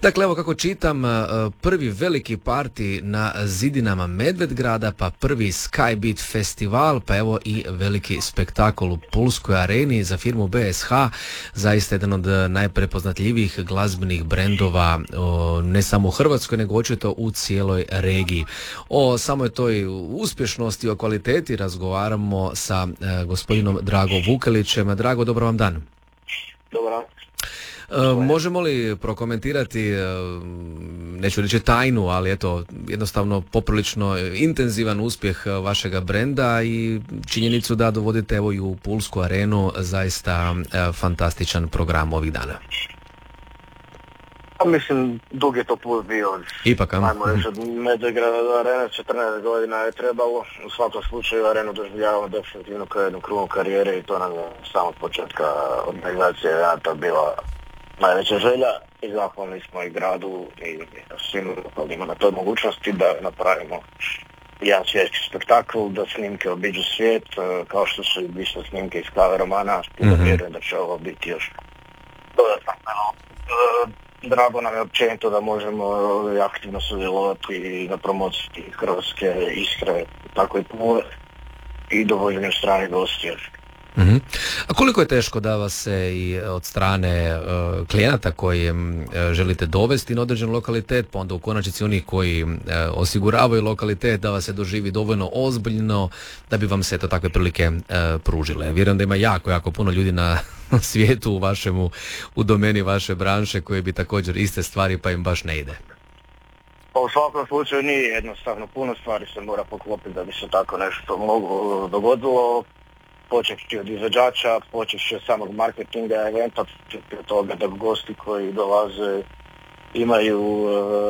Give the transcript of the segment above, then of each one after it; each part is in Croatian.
Dakle, evo kako čitam, prvi veliki parti na zidinama Medvedgrada, pa prvi Skybeat festival, pa evo i veliki spektakl u Pulskoj areni za firmu BSH, zaista jedan od najprepoznatljivijih glazbenih brendova ne samo u Hrvatskoj, nego očito u cijeloj regiji. O samoj toj uspješnosti, o kvaliteti razgovaramo sa gospodinom Drago Vukelićem. Drago, dobar vam dan. Dobro. Možemo li prokomentirati, neću reći tajnu, ali eto, jednostavno poprilično intenzivan uspjeh vašega brenda i činjenicu da dovodite evo i u Pulsku arenu zaista fantastičan program ovih dana? Mislim, dug je to put bio. Ipak, ajmo reći, od Medvedgrada do arene 14 godina je trebalo. U svakom slučaju arenu doživljavamo definitivno kao jednu krunu karijere i to nam je samog početka organizacije eventa bila najveća želja i zahvalni smo i gradu i svim okolima na toj mogućnosti da napravimo jedan svjetski spektakl, da snimke obiđu svijet, kao što su i više snimke iz Kave romana, i da vjerujem da će ovo biti još dodatno. Drago nam je općenito da možemo aktivno sudjelovati na promociji hrvatske Istre, tako i Pule i dovođenju stranih gostija. Mm-hmm. A koliko je teško da vas se i od strane klijenata koji želite dovesti na određen lokalitet, pa onda u konačnici onih koji osiguravaju lokalitet, da vas se doživi dovoljno ozbiljno da bi vam se to takve prilike pružile? Vjerujem da ima jako puno ljudi na svijetu u domeni vaše branše koji bi također iste stvari pa im baš ne ide. U svakom slučaju nije jednostavno, puno stvari se mora poklopiti da bi se tako nešto dogodilo. Počevši od izvođača, počevši od samog marketinga eventa, od toga da gosti koji dolaze imaju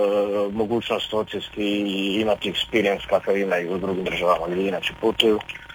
mogućnost ocjesti i imati experience kakav imaju u drugim državama gdje inače putuju.